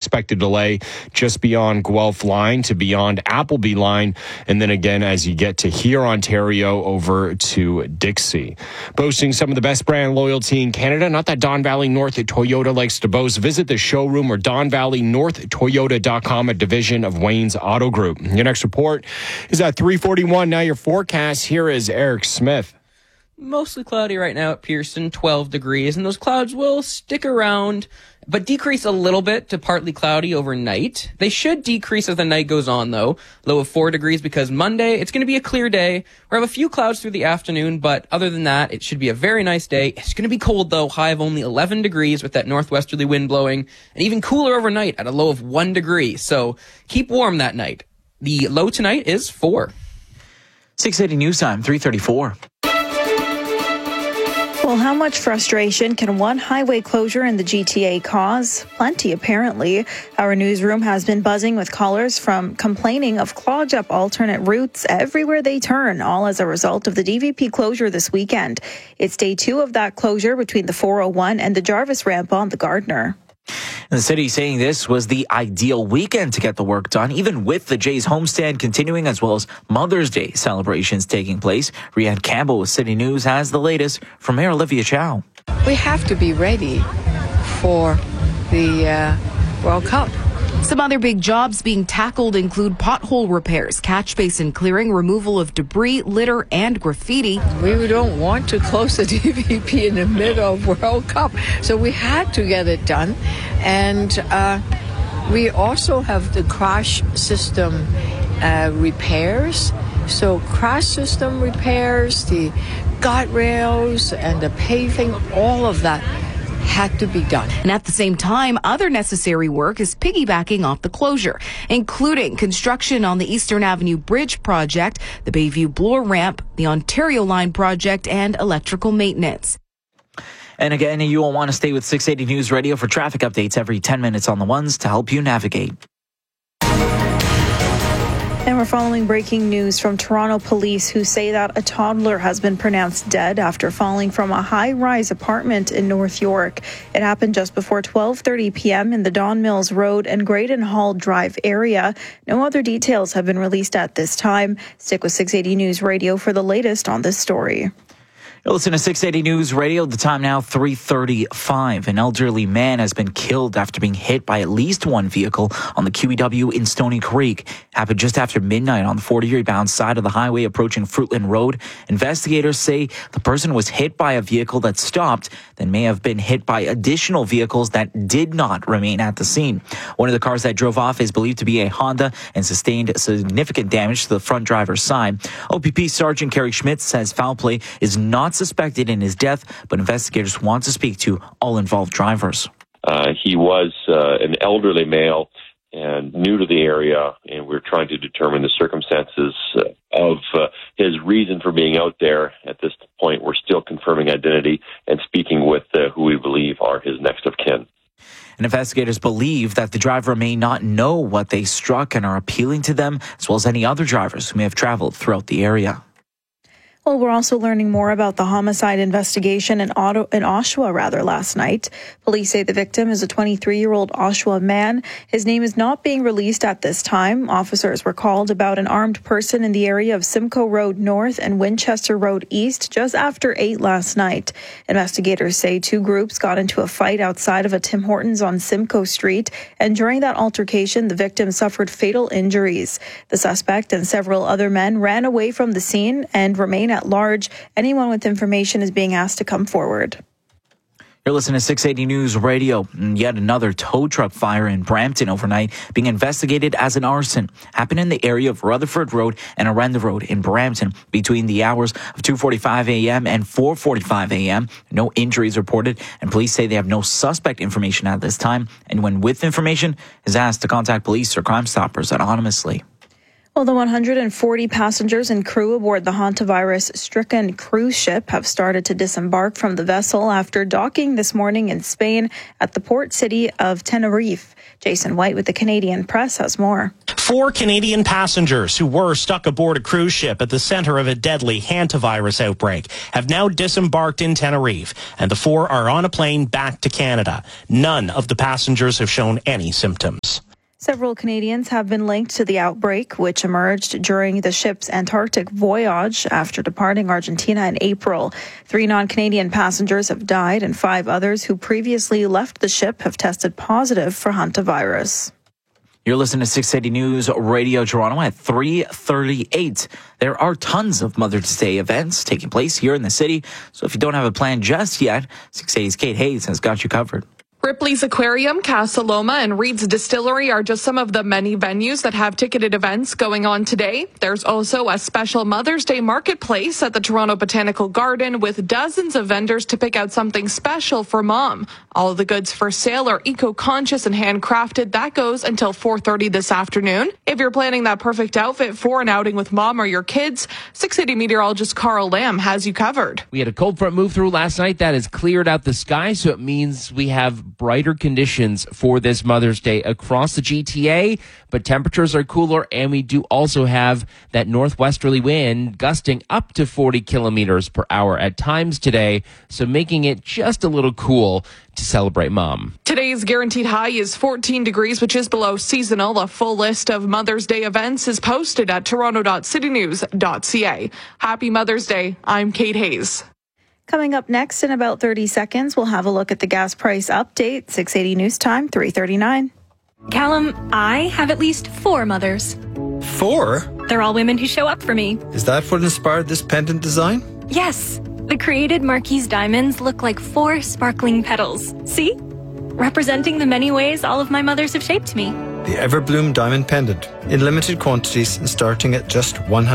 expect a delay just beyond Guelph line to beyond Appleby line. And then again, as you get to here, Ontario, over to Dixie. Boasting some of the best brand loyalty in Canada, not that Don Valley North Toyota likes to boast. Visit the showroom or DonValleyNorthToyota.com, a division of Wayne's Auto Group. Your next report is at 3:41. Now your forecast. Here is Eric Smith. Mostly cloudy right now at Pearson, 12 degrees, and those clouds will stick around, but decrease a little bit to partly cloudy overnight. They should decrease as the night goes on, though. Low of 4 degrees because Monday, it's going to be a clear day. We'll have a few clouds through the afternoon, but other than that, it should be a very nice day. It's going to be cold, though, high of only 11 degrees with that northwesterly wind blowing, and even cooler overnight at a low of 1 degree. So keep warm that night. The low tonight is 4. 680 News Time, 3:34. Well, how much frustration can one highway closure in the GTA cause? Plenty, apparently. Our newsroom has been buzzing with callers from complaining of clogged up alternate routes everywhere they turn, all as a result of the DVP closure this weekend. It's day 2 of that closure between the 401 and the Jarvis ramp on the Gardner. The city saying this was the ideal weekend to get the work done, even with the Jays homestand continuing as well as Mother's Day celebrations taking place. Rhianne Campbell with City News has the latest from Mayor Olivia Chow. We have to be ready for the World Cup. Some other big jobs being tackled include pothole repairs, catch basin clearing, removal of debris, litter, and graffiti. We don't want to close the DVP in the middle of World Cup, so we had to get it done. And we also have the crash system repairs. So crash system repairs, the guardrails and the paving, all of that had to be done. And at the same time, other necessary work is piggybacking off the closure, including construction on the Eastern Avenue Bridge project, the Bayview Bloor ramp, the Ontario Line project, and electrical maintenance. And again, you will want to stay with 680 News Radio for traffic updates every 10 minutes on the ones to help you navigate. And we're following breaking news from Toronto police who say that a toddler has been pronounced dead after falling from a high-rise apartment in North York. It happened just before 12:30 p.m. in the Don Mills Road and Graydon Hall Drive area. No other details have been released at this time. Stick with 680 News Radio for the latest on this story. You'll listen to 680 News Radio. The time now 3:35. An elderly man has been killed after being hit by at least one vehicle on the QEW in Stony Creek. Happened just after midnight on the 40 bound side of the highway approaching Fruitland Road. Investigators say the person was hit by a vehicle that stopped, then may have been hit by additional vehicles that did not remain at the scene. One of the cars that drove off is believed to be a Honda and sustained significant damage to the front driver's side. OPP Sergeant Kerry Schmidt says foul play is not suspected in his death, but investigators want to speak to all involved drivers. He was an elderly male and new to the area, and we're trying to determine the circumstances of his reason for being out there. At this point, we're still confirming identity and speaking with who we believe are his next of kin. And investigators believe that the driver may not know what they struck and are appealing to them, as well as any other drivers who may have traveled throughout the area. Well, we're also learning more about the homicide investigation in Oshawa last night. Police say the victim is a 23-year-old Oshawa man. His name is not being released at this time. Officers were called about an armed person in the area of Simcoe Road North and Winchester Road East just after 8 last night. Investigators say 2 groups got into a fight outside of a Tim Hortons on Simcoe Street, and during that altercation, the victim suffered fatal injuries. The suspect and several other men ran away from the scene and remain at large. Anyone with information is being asked to come forward. You're listening to 680 News Radio. Yet another tow truck fire in Brampton overnight being investigated as an arson. Happened in the area of Rutherford Road and Aranda Road in Brampton between the hours of 2:45 a.m. and 4:45 a.m. No injuries reported, and police say they have no suspect information at this time. Anyone with information is asked to contact police or Crime Stoppers anonymously. Well, the 140 passengers and crew aboard the hantavirus-stricken cruise ship have started to disembark from the vessel after docking this morning in Spain at the port city of Tenerife. Jason White with the Canadian Press has more. 4 Canadian passengers who were stuck aboard a cruise ship at the center of a deadly hantavirus outbreak have now disembarked in Tenerife, and the 4 are on a plane back to Canada. None of the passengers have shown any symptoms. Several Canadians have been linked to the outbreak, which emerged during the ship's Antarctic voyage after departing Argentina in April. 3 non-Canadian passengers have died, and 5 others who previously left the ship have tested positive for hantavirus. You're listening to 680 News Radio Toronto at 3:38. There are tons of Mother's Day events taking place here in the city, so if you don't have a plan just yet, 680's Kate Hayes has got you covered. Ripley's Aquarium, Casa Loma, and Reed's Distillery are just some of the many venues that have ticketed events going on today. There's also a special Mother's Day marketplace at the Toronto Botanical Garden with dozens of vendors to pick out something special for Mom. All of the goods for sale are eco-conscious and handcrafted. That goes until 4:30 this afternoon. If you're planning that perfect outfit for an outing with Mom or your kids, 680 meteorologist Carl Lamb has you covered. We had a cold front move through last night that has cleared out the sky, so it means we have brighter conditions for this Mother's Day across the GTA, but temperatures are cooler, and we do also have that northwesterly wind gusting up to 40 kilometers per hour at times today, so making it just a little cool to celebrate Mom. Today's guaranteed high is 14 degrees, which is below seasonal. A full list of Mother's Day events is posted at toronto.citynews.ca. Happy Mother's Day. I'm Kate Hayes. Coming up next in about 30 seconds, we'll have a look at the gas price update. 680 News Time, 3:39. Callum, I have at least 4 mothers. 4? They're all women who show up for me. Is that what inspired this pendant design? Yes. The created Marquise diamonds look like 4 sparkling petals. See? Representing the many ways all of my mothers have shaped me. The Everbloom Diamond Pendant, in limited quantities and starting at just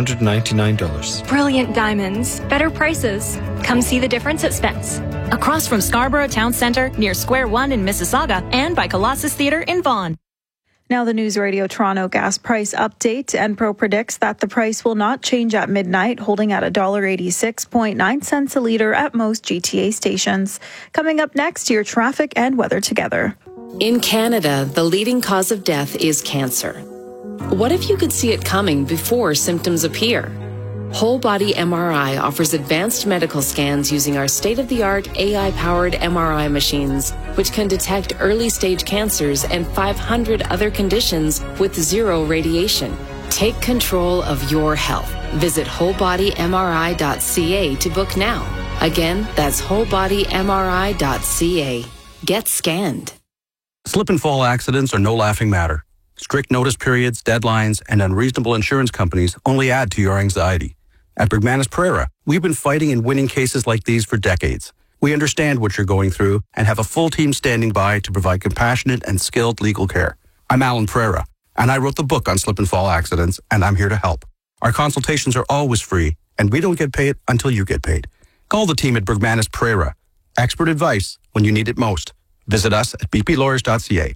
$199. Brilliant diamonds, better prices. Come see the difference at Spence. Across from Scarborough Town Centre, near Square One in Mississauga, and by Colossus Theatre in Vaughan. Now the News Radio Toronto gas price update. Enpro predicts that the price will not change at midnight, holding at $1.86.9 a litre at most GTA stations. Coming up next, your traffic and weather together. In Canada, the leading cause of death is cancer. What if you could see it coming before symptoms appear? Whole Body MRI offers advanced medical scans using our state-of-the-art AI-powered MRI machines, which can detect early-stage cancers and 500 other conditions with 0 radiation. Take control of your health. Visit wholebodymri.ca to book now. Again, that's wholebodymri.ca. Get scanned. Slip and fall accidents are no laughing matter. Strict notice periods, deadlines, and unreasonable insurance companies only add to your anxiety. At Bergmanis Pereira, we've been fighting and winning cases like these for decades. We understand what you're going through and have a full team standing by to provide compassionate and skilled legal care. I'm Alan Pereira, and I wrote the book on slip and fall accidents, and I'm here to help. Our consultations are always free, and we don't get paid until you get paid. Call the team at Bergmanis Pereira. Expert advice when you need it most. Visit us at bplawyers.ca.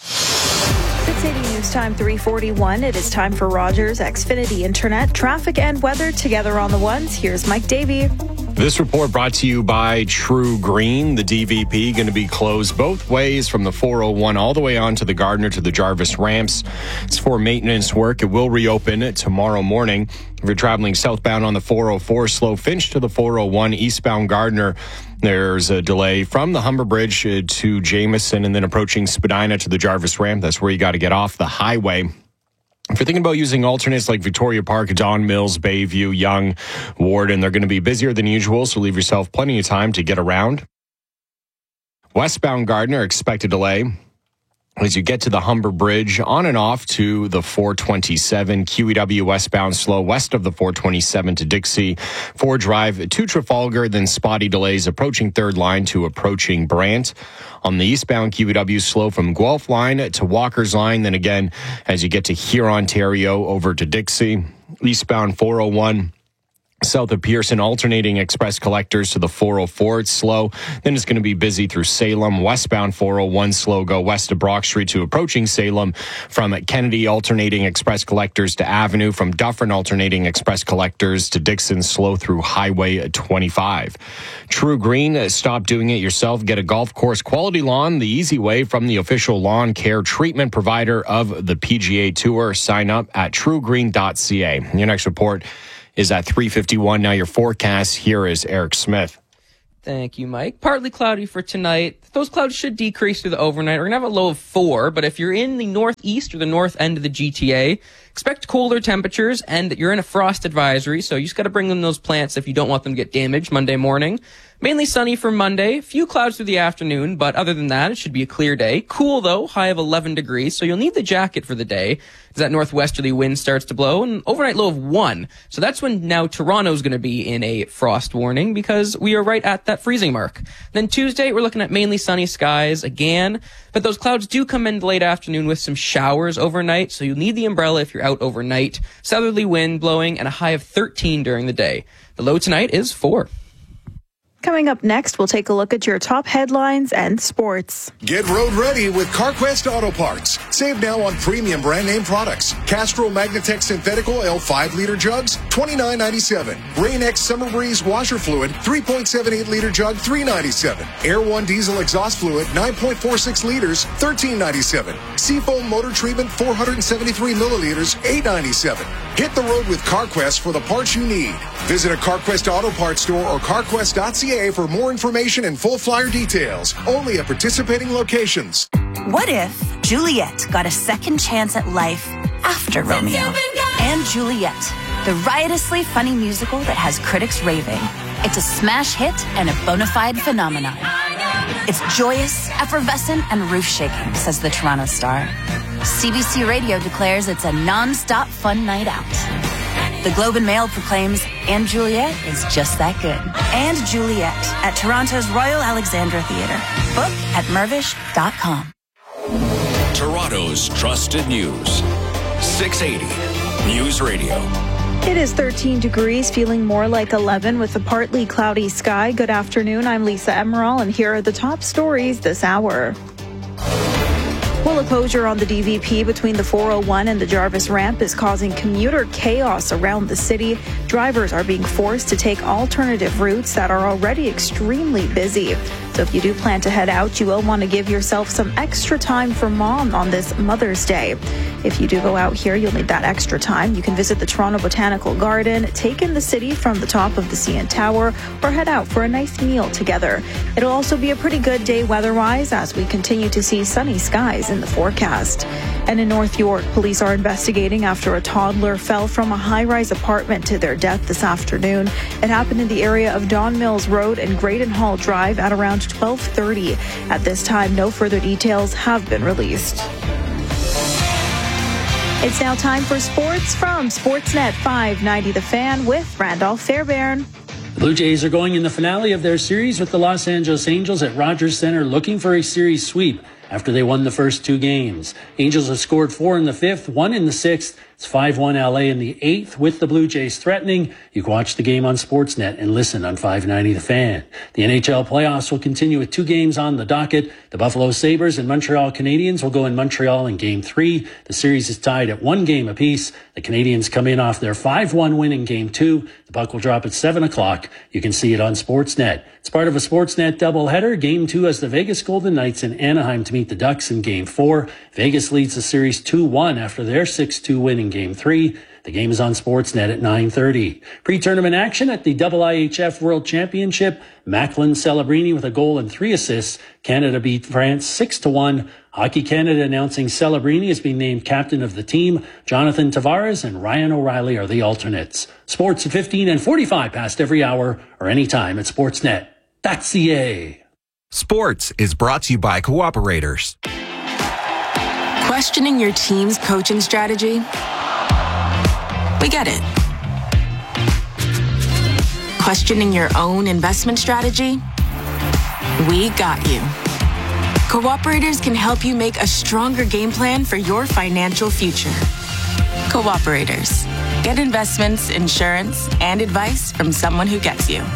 680 News Time, 3:41. It is time for Rogers Xfinity Internet. Traffic and weather together on the ones. Here's Mike Davey. This report brought to you by True Green. The DVP going to be closed both ways from the 401 all the way on to the Gardiner to the Jarvis ramps. It's for maintenance work. It will reopen tomorrow morning. If you're traveling southbound on the 404, slow Finch to the 401, eastbound Gardiner, there's a delay from the Humber Bridge to Jameson and then approaching Spadina to the Jarvis ramp. That's where you got to get off the highway. If you're thinking about using alternates like Victoria Park, Don Mills, Bayview, Young, Warden, they're going to be busier than usual, so leave yourself plenty of time to get around. Westbound Gardiner, expect a delay as you get to the Humber Bridge, on and off to the 427. QEW westbound slow west of the 427 to Dixie. 4 Drive to Trafalgar, then spotty delays approaching Third Line to approaching Brant. On the eastbound QEW slow from Guelph Line to Walker's Line, then again as you get to Huron, Ontario over to Dixie. Eastbound 401. South of Pearson, alternating express collectors to the 404. It's slow. Then it's going to be busy through Salem. Westbound 401 slow go west of Brock Street to approaching Salem. From Kennedy, alternating express collectors to Avenue. From Dufferin, alternating express collectors to Dixon, slow through Highway 25. True Green, stop doing it yourself. Get a golf course quality lawn the easy way from the official lawn care treatment provider of the PGA Tour. Sign up at truegreen.ca. Your next report is at 3:51. Now your forecast. Here is Eric Smith. Thank you, Mike. Partly cloudy for tonight. Those clouds should decrease through the overnight. We're going to have a low of 4, but if you're in the northeast or the north end of the GTA, expect colder temperatures, and you're in a frost advisory, so you just got to bring them those plants if you don't want them to get damaged Monday morning. Mainly sunny for Monday. Few clouds through the afternoon, but other than that, it should be a clear day. Cool, though. High of 11 degrees, so you'll need the jacket for the day as that northwesterly wind starts to blow. And overnight low of 1. So that's when now Toronto's going to be in a frost warning because we are right at that freezing mark. Then Tuesday, we're looking at mainly sunny skies again, but those clouds do come in late afternoon with some showers overnight, so you'll need the umbrella if you're out overnight. Southerly wind blowing and a high of 13 during the day. The low tonight is 4. Coming up next, we'll take a look at your top headlines and sports. Get road ready with CarQuest Auto Parts. Save now on premium brand name products. Castrol Magnatech Synthetic Oil 5-liter jugs, $29.97. Rain-X Summer Breeze washer fluid, 3.78-liter jug, $3.97. Air One Diesel exhaust fluid, 9.46 liters, $13.97. Seafoam motor treatment, 473 milliliters, $8.97. Hit the road with CarQuest for the parts you need. Visit a CarQuest Auto Parts store or carquest.ca for more information and full flyer details. Only at participating locations. What if Juliet got a second chance at life after Romeo? And Juliet, the riotously funny musical that has critics raving. It's a smash hit and a bona fide phenomenon. It's joyous, effervescent, and roof-shaking, says the Toronto Star. CBC Radio declares it's a non-stop fun night out. The Globe and Mail proclaims And Juliet is just that good. And Juliet at Toronto's Royal Alexandra Theatre. Book at mervish.com. Toronto's trusted news. 680 News Radio. It is 13 degrees, feeling more like 11 with a partly cloudy sky. Good afternoon. I'm Lisa Emerald, and here are the top stories this hour. Well, a closure on the DVP between the 401 and the Jarvis ramp is causing commuter chaos around the city. Drivers are being forced to take alternative routes that are already extremely busy. So if you do plan to head out, you will want to give yourself some extra time for mom on this Mother's Day. If you do go out here, you'll need that extra time. You can visit the Toronto Botanical Garden, take in the city from the top of the CN Tower, or head out for a nice meal together. It'll also be a pretty good day weather-wise as we continue to see sunny skies in the forecast. And in North York, police are investigating after a toddler fell from a high-rise apartment to their death this afternoon. It happened in the area of Don Mills Road and Graydon Hall Drive at around 12:30. At this time, no further details have been released. It's now time for sports from Sportsnet 590 The Fan with Randolph Fairbairn. The Blue Jays are going in the finale of their series with the Los Angeles Angels at Rogers Center, looking for a series sweep after they won the first 2 games. Angels have scored 4 in the 5th, 1 in the 6th. It's 5-1 LA in the 8th with the Blue Jays threatening. You can watch the game on Sportsnet and listen on 590 The Fan. The NHL playoffs will continue with 2 games on the docket. The Buffalo Sabres and Montreal Canadiens will go in Montreal in Game 3. The series is tied at 1 game apiece. The Canadiens come in off their 5-1 win in Game 2. The puck will drop at 7 o'clock. You can see it on Sportsnet. It's part of a Sportsnet doubleheader. Game 2 has the Vegas Golden Knights in Anaheim to meet the Ducks in Game 4. Vegas leads the series 2-1 after their 6-2 win in Game 3. The game is on Sportsnet at 9:30. Pre-tournament action at the IIHF World Championship. Macklin Celebrini with a goal and 3 assists. Canada beat France 6-1. Hockey Canada announcing Celebrini has been named captain of the team. Jonathan Tavares and Ryan O'Reilly are the alternates. Sports at 15 and 45 past every hour or anytime at Sportsnet.ca. Sports is brought to you by Cooperators. Questioning your team's coaching strategy? We get it. Questioning your own investment strategy? We got you. Cooperators can help you make a stronger game plan for your financial future. Cooperators. Get investments, insurance, and advice from someone who gets you.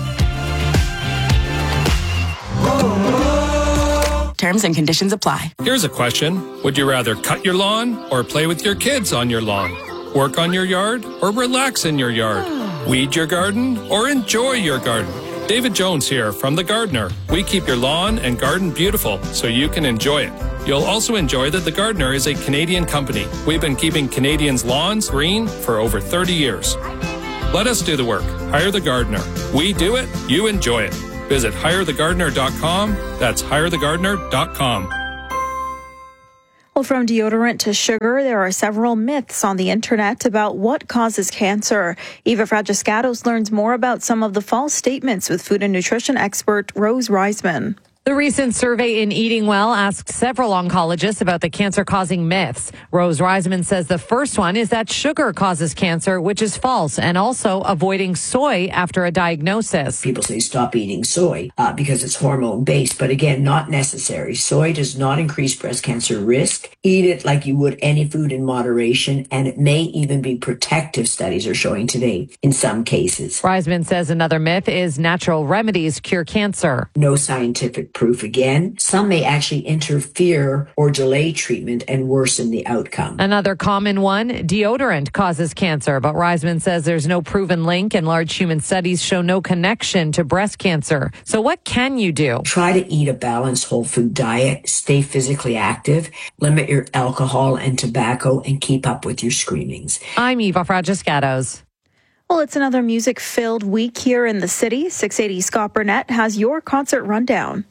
Terms and conditions apply. Here's a question. Would you rather cut your lawn or play with your kids on your lawn? Work on your yard or relax in your yard? Weed your garden or enjoy your garden? David Jones here from The Gardener. We keep your lawn and garden beautiful so you can enjoy it. You'll also enjoy that The Gardener is a Canadian company. We've been keeping Canadians' lawns green for over 30 years. Let us do the work. Hire The Gardener. We do it, you enjoy it. Visit hirethegardener.com. That's hirethegardener.com. Well, from deodorant to sugar, there are several myths on the internet about what causes cancer. Eva Fragiscatos learns more about some of the false statements with food and nutrition expert Rose Reisman. The recent survey in Eating Well asked several oncologists about the cancer-causing myths. Rose Reisman says the first one is that sugar causes cancer, which is false, and also avoiding soy after a diagnosis. People say stop eating soy because it's hormone-based, but again, not necessary. Soy does not increase breast cancer risk. Eat it like you would any food in moderation, and it may even be protective, studies are showing today in some cases. Reisman says another myth is natural remedies cure cancer. No scientific proof again. Some may actually interfere or delay treatment and worsen the outcome. Another common one, deodorant causes cancer, but Reisman says there's no proven link and large human studies show no connection to breast cancer. So what can you do? Try to eat a balanced whole food diet, stay physically active, limit your alcohol and tobacco, and keep up with your screenings. I'm Eva Fragiscatos. Well, it's another music-filled week here in the city. 680 Scott Burnett has your concert rundown.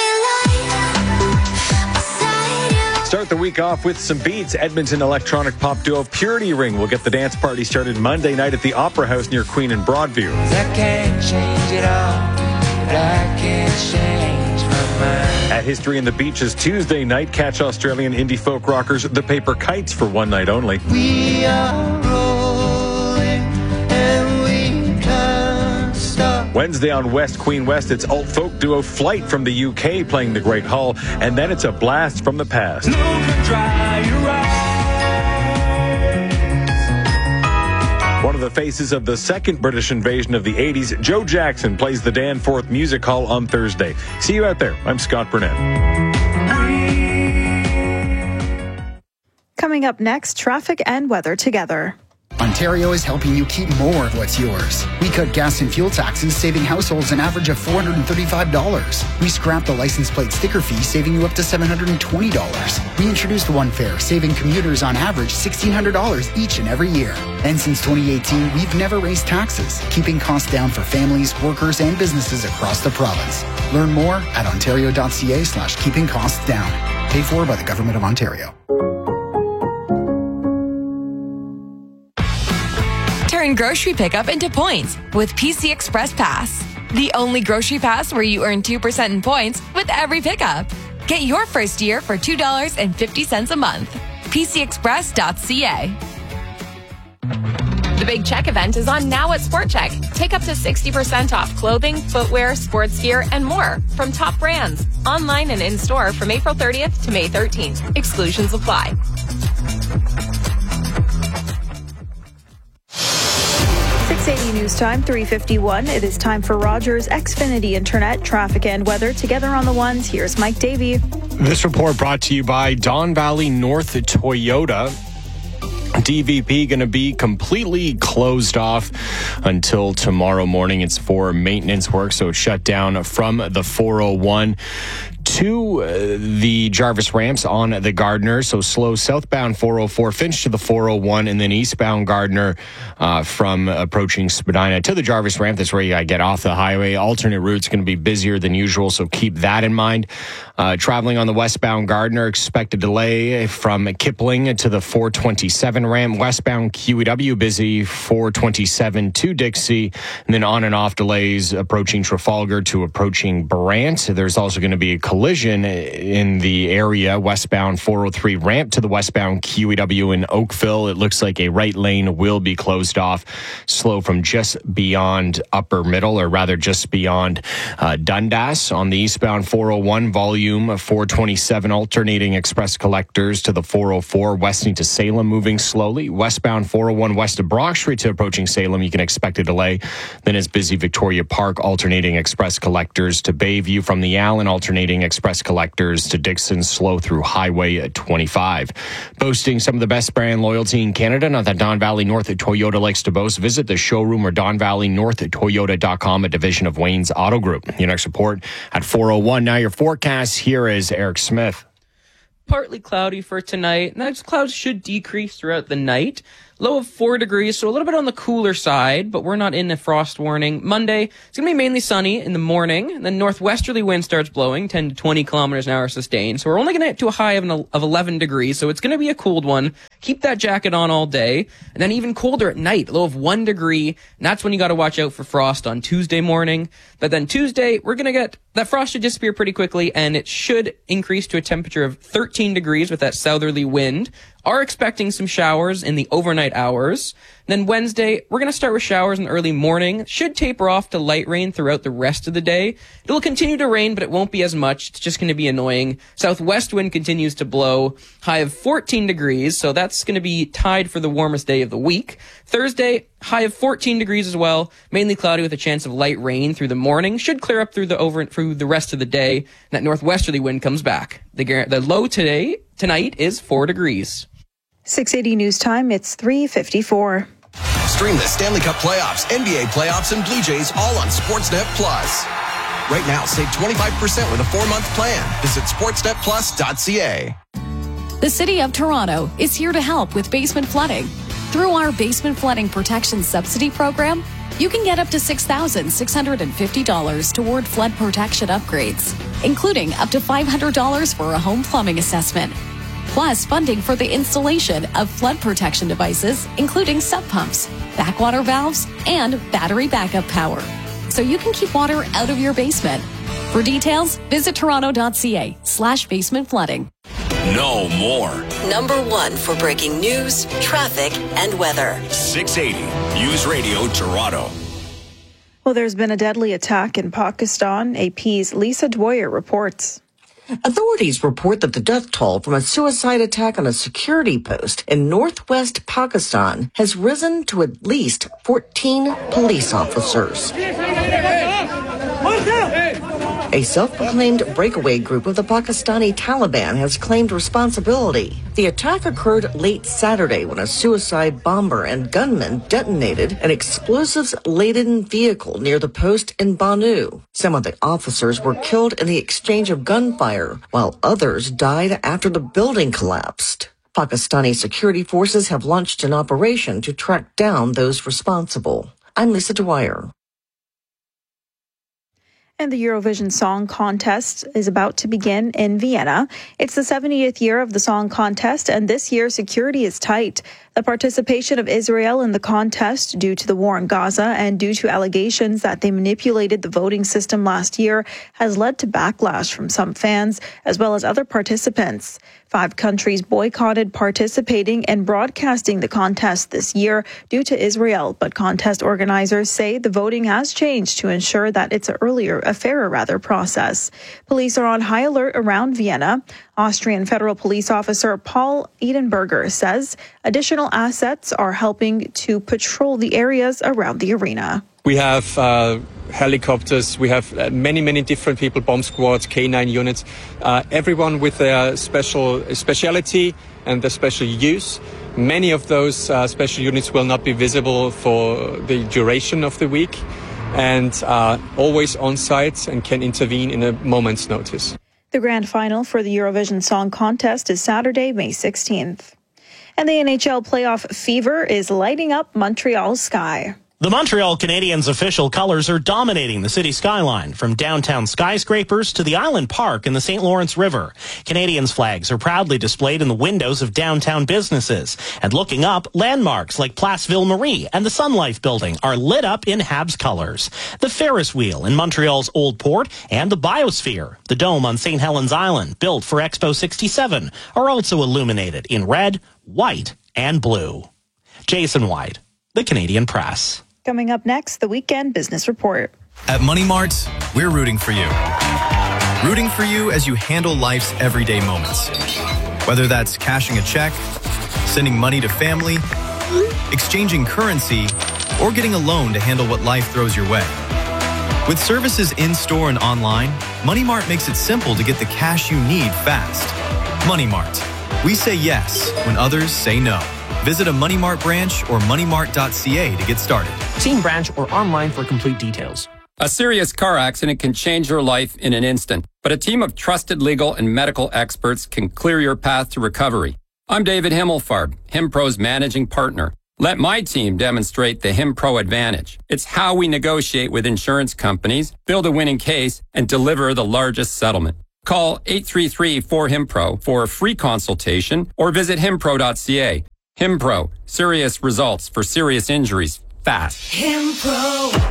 Start the week off with some beats. Edmonton electronic pop duo Purity Ring will get the dance party started Monday night at the Opera House near Queen and Broadview. I can't change it all, but I can't change my mind. At History in the Beaches Tuesday night, catch Australian indie folk rockers The Paper Kites for one night only. We are rolling and we can't stop. Wednesday on West Queen West, it's alt folk duo Flight from the UK playing the Great Hall, and then it's a blast from the past. One of the faces of the second British invasion of the 80s, Joe Jackson, plays the Danforth Music Hall on Thursday. See you out there. I'm Scott Burnett. Coming up next, traffic and weather together. Ontario is helping you keep more of what's yours. We cut gas and fuel taxes, saving households an average of $435. We scrapped the license plate sticker fee, saving you up to $720. We introduced One Fare, saving commuters on average $1,600 each and every year. And since 2018, we've never raised taxes, keeping costs down for families, workers, and businesses across the province. Learn more at ontario.ca/keeping costs down. Paid for by the Government of Ontario. Turn grocery pickup into points with PC Express Pass. The only grocery pass where you earn 2% in points with every pickup. Get your first year for $2.50 a month. PCExpress.ca. The Big Check event is on now at Sport Check. Take up to 60% off clothing, footwear, sports gear, and more from top brands. Online and in-store from April 30th to May 13th. Exclusions apply. News time, 3:51. It is time for Rogers Xfinity Internet, traffic and weather. Together on the ones, here's Mike Davey. This report brought to you by Don Valley North Toyota. DVP going to be completely closed off until tomorrow morning. It's for maintenance work, so it's shut down from the 401 to the Jarvis ramps on the Gardiner. So slow southbound 404, Finch to the 401, and then eastbound Gardiner from approaching Spadina to the Jarvis ramp. That's where you got to get off the highway. Alternate routes going to be busier than usual, so keep that in mind. Traveling on the westbound Gardiner, expect a delay from Kipling to the 427 ramp. Westbound QEW busy 427 to Dixie, and then on and off delays approaching Trafalgar to approaching Brant. There's also going to be a collision collision in the area, westbound 403 ramp to the westbound QEW in Oakville. It looks like a right lane will be closed off, slow from just beyond Upper Middle, or rather just beyond Dundas. On the eastbound 401, volume 427 alternating express collectors to the 404, westing to Salem, moving slowly. Westbound 401 west of Brock Street to approaching Salem, you can expect a delay. Then it's busy Victoria Park, alternating express collectors to Bayview. From the Allen, alternating express collectors to Dixon, slow through Highway 25. Boasting some of the best brand loyalty in Canada, not that Don Valley North Toyota likes to boast. Visit the showroom or DonValleyNorthToyota.com, a division of Wayne's Auto Group. Your next report at 4:01. Now your forecast, here is Eric Smith. Partly cloudy for tonight. Those clouds should decrease throughout the night. Low of 4 degrees, so a little bit on the cooler side, but we're not in a frost warning. Monday, it's going to be mainly sunny in the morning, and then northwesterly wind starts blowing, 10 to 20 kilometers an hour sustained. So we're only going to get to a high of 11 degrees, so it's going to be a cold one. Keep that jacket on all day, and then even colder at night, low of 1 degree, and that's when you got to watch out for frost on Tuesday morning. But then Tuesday, we're going to get, that frost should disappear pretty quickly, and it should increase to a temperature of 13 degrees with that southerly wind. Are expecting some showers in the overnight hours. Then Wednesday, we're going to start with showers in the early morning. Should taper off to light rain throughout the rest of the day. It will continue to rain, but it won't be as much. It's just going to be annoying. Southwest wind continues to blow. High of 14 degrees, so that's going to be tied for the warmest day of the week. Thursday, high of 14 degrees as well. Mainly cloudy with a chance of light rain through the morning. Should clear up through the rest of the day. That northwesterly wind comes back. The low tonight is 4 degrees. 680 News Time, it's 3:54. Stream the Stanley Cup playoffs, NBA playoffs, and Blue Jays all on Sportsnet Plus. Right now, save 25% with a 4-month plan. Visit sportsnetplus.ca. The City of Toronto is here to help with basement flooding. Through our Basement Flooding Protection Subsidy Program, you can get up to $6,650 toward flood protection upgrades, including up to $500 for a home plumbing assessment. Plus funding for the installation of flood protection devices, including sub pumps, backwater valves, and battery backup power. So you can keep water out of your basement. For details, visit toronto.ca/basement flooding. No more. Number 1 for breaking news, traffic, and weather. 680 News Radio Toronto. Well, there's been a deadly attack in Pakistan. AP's Lisa Dwyer reports. Authorities report that the death toll from a suicide attack on a security post in northwest Pakistan has risen to at least 14 police officers. A self-proclaimed breakaway group of the Pakistani Taliban has claimed responsibility. The attack occurred late Saturday when a suicide bomber and gunman detonated an explosives-laden vehicle near the post in Banu. Some of the officers were killed in the exchange of gunfire, while others died after the building collapsed. Pakistani security forces have launched an operation to track down those responsible. I'm Lisa Dwyer. And the Eurovision Song Contest is about to begin in Vienna. It's the 70th year of the Song Contest, and this year security is tight. The participation of Israel in the contest due to the war in Gaza and due to allegations that they manipulated the voting system last year has led to backlash from some fans as well as other participants. 5 countries boycotted participating and broadcasting the contest this year due to Israel, but contest organizers say the voting has changed to ensure that it's a fairer process. Police are on high alert around Vienna. Austrian federal police officer Paul Edenberger says additional assets are helping to patrol the areas around the arena. We have helicopters, we have many different people, bomb squads, K9 units, everyone with their speciality and their special use. Many of those special units will not be visible for the duration of the week and are always on site and can intervene in a moment's notice. The grand final for the Eurovision Song Contest is Saturday, May 16th. And the NHL playoff fever is lighting up Montreal's sky. The Montreal Canadiens' official colors are dominating the city skyline, from downtown skyscrapers to the Island Park and the St. Lawrence River. Canadiens flags are proudly displayed in the windows of downtown businesses. And looking up, landmarks like Place Ville-Marie and the Sun Life building are lit up in Habs colors. The Ferris wheel in Montreal's Old Port and the Biosphere, the dome on St. Helens Island, built for Expo 67, are also illuminated in red, white, and blue. Jason White, the Canadian Press. Coming up next, the Weekend Business Report. At Money Mart, we're rooting for you. Rooting for you as you handle life's everyday moments. Whether that's cashing a check, sending money to family, exchanging currency, or getting a loan to handle what life throws your way. With services in-store and online, Money Mart makes it simple to get the cash you need fast. Money Mart. We say yes when others say no. Visit a Money Mart branch or moneymart.ca to get started. See in branch or online for complete details. A serious car accident can change your life in an instant, but a team of trusted legal and medical experts can clear your path to recovery. I'm David Himmelfarb, HimPro's managing partner. Let my team demonstrate the HimPro advantage. It's how we negotiate with insurance companies, build a winning case, and deliver the largest settlement. Call 833-4HIMPRO for a free consultation or visit himpro.ca. HimPro, serious results for serious injuries, fast. HimPro.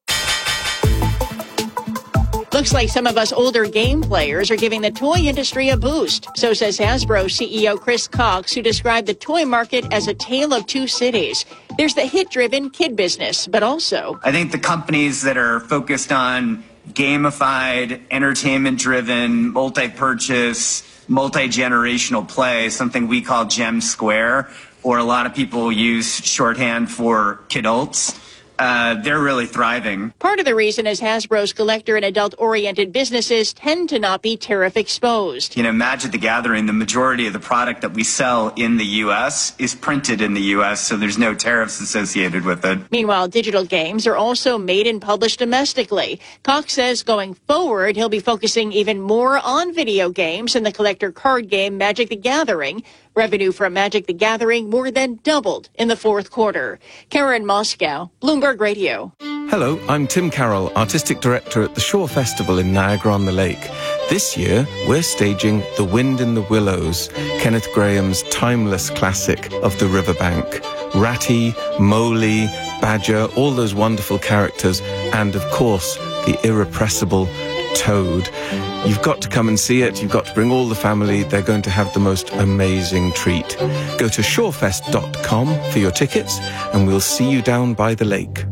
Looks like some of us older game players are giving the toy industry a boost. So says Hasbro CEO Chris Cox, who described the toy market as a tale of two cities. There's the hit-driven kid business, but also, I think the companies that are focused on gamified, entertainment-driven, multi-purchase, multi-generational play, something we call Gem Square, or a lot of people use shorthand for kidults, they're really thriving. Part of the reason is Hasbro's collector and adult-oriented businesses tend to not be tariff exposed. You know, Magic the Gathering, the majority of the product that we sell in the U.S. is printed in the U.S., so there's no tariffs associated with it. Meanwhile, digital games are also made and published domestically. Cox says going forward, he'll be focusing even more on video games and the collector card game Magic the Gathering. Revenue from Magic the Gathering more than doubled in the fourth quarter. Karen Moscow, Bloomberg Radio. Hello, I'm Tim Carroll, Artistic Director at the Shore Festival in Niagara-on-the-Lake. This year, we're staging The Wind in the Willows, Kenneth Graham's timeless classic of the riverbank. Ratty, Mowgli, Badger, all those wonderful characters, and of course, the irrepressible Toad. You've got to come and see it. You've got to bring all the family. They're going to have the most amazing treat. Go to shorefest.com for your tickets, and we'll see you down by the lake.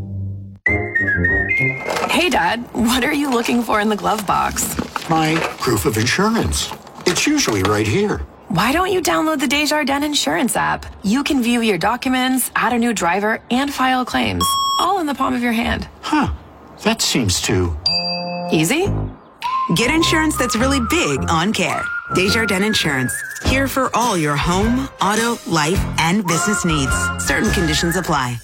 Hey, Dad, what are you looking for in the glove box? My proof of insurance. It's usually right here. Why don't you download the Desjardins Insurance app? You can view your documents, add a new driver, and file claims, all in the palm of your hand. Huh. That seems too... easy? Get insurance that's really big on care. Desjardins Insurance. Here for all your home, auto, life, and business needs. Certain conditions apply.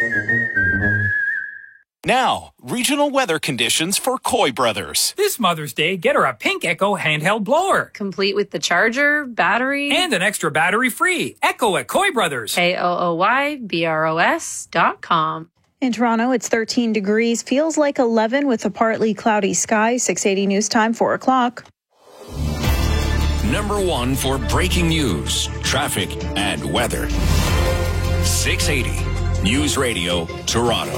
Now, regional weather conditions for Coy Brothers. This Mother's Day, get her a Pink Echo handheld blower. Complete with the charger, battery, and an extra battery free. Echo at Coy Brothers. KOOYBROS.com. In Toronto, it's 13 degrees, feels like 11 with a partly cloudy sky. 680 news time, 4 o'clock. Number one for breaking news, traffic, and weather. 680 News Radio, Toronto.